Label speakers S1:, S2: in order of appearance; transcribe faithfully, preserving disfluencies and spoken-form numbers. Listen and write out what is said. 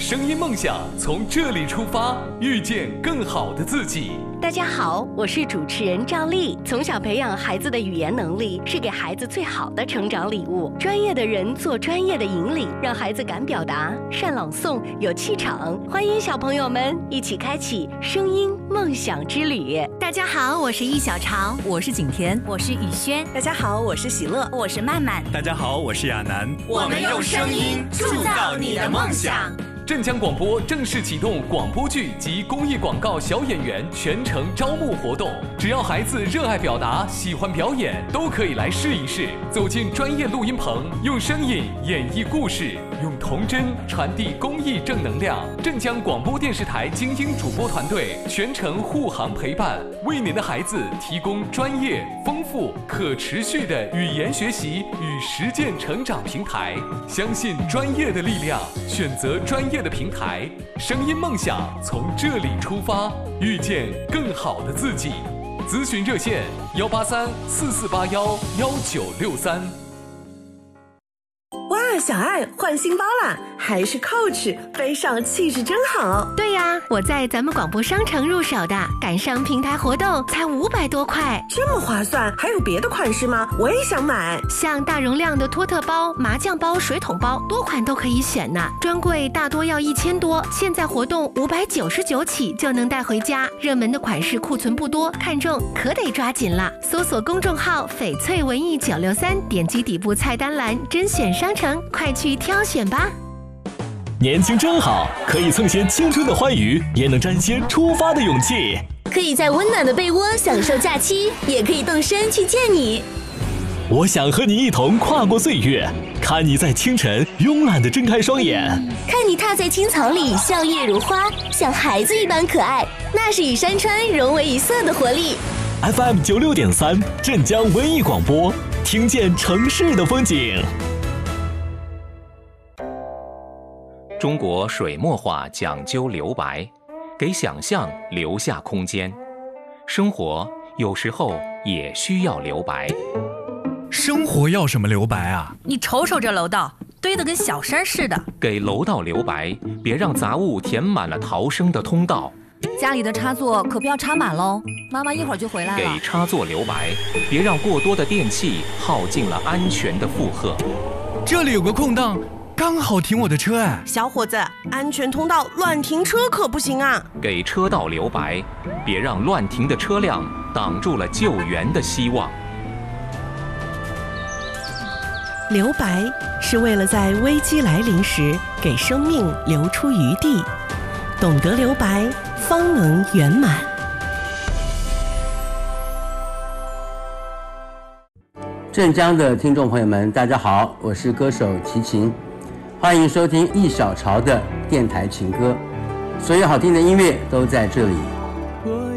S1: 声音梦想从这里出发，遇见更好的自己。
S2: 大家好，我是主持人赵丽。从小培养孩子的语言能力，是给孩子最好的成长礼物。专业的人做专业的引领，让孩子敢表达、善朗诵、有气场。欢迎小朋友们一起开启声音梦想之旅。
S3: 大家好，我是易小潮，
S4: 我是景甜，
S3: 我是雨轩。
S5: 大家好，我是喜乐，
S3: 我是曼曼。
S6: 大家好，我是亚楠。
S7: 我们用声音铸造你的梦想。
S1: 镇江广播正式启动广播剧及公益广告小演员全程招募活动，只要孩子热爱表达、喜欢表演，都可以来试一试。走进专业录音棚，用声音演绎故事，用童真传递公益正能量。镇江广播电视台精英主播团队全程护航陪伴，为您的孩子提供专业、丰富、可持续的语言学习与实践成长平台。相信专业的力量，选择专业的平台，声音梦想从这里出发，遇见更好的自己。咨询热线：幺八三四四八幺幺九六三。
S5: 哇，小爱换新包啦，还是 Coach， 背上气质真好。
S2: 对呀，我在咱们广播商城入手的，赶上平台活动才五百多块，
S5: 这么划算。还有别的款式吗？我也想买。
S2: 像大容量的托特包、麻将包、水桶包，多款都可以选呢。专柜大多要一千多，现在活动五百九十九起就能带回家。热门的款式库存不多，看中可得抓紧了。搜索公众号翡翠文艺九六三，点击底部菜单栏甄选商城，快去挑选吧。
S8: 年轻真好，可以蹭些青春的欢愉，也能沾些出发的勇气。
S9: 可以在温暖的被窝享受假期，也可以动身去见你。
S8: 我想和你一同跨过岁月，看你在清晨慵懒地睁开双眼，
S9: 看你踏在青草里笑靥如花，像孩子一般可爱，那是与山川融为一色的活力。
S8: F M 九六点三，镇江文艺广播，听见城市的风景。
S10: 中国水墨画讲究留白，给想象留下空间。生活有时候也需要留白。
S6: 生活要什么留白啊？
S4: 你瞅瞅这楼道，堆得跟小山似的。
S10: 给楼道留白，别让杂物填满了逃生的通道。
S4: 家里的插座可不要插满喽，妈妈一会儿就回来了。
S10: 给插座留白，别让过多的电器耗尽了安全的负荷。
S6: 这里有个空档，刚好停我的车哎。
S5: 小伙子，安全通道乱停车可不行啊。
S10: 给车道留白，别让乱停的车辆挡住了救援的希望。
S5: 留白是为了在危机来临时给生命留出余地，懂得留白，方能圆满。
S11: 镇江的听众朋友们，大家好，我是歌手齐秦，欢迎收听易小潮的电台情歌，所有好听的音乐都在这里。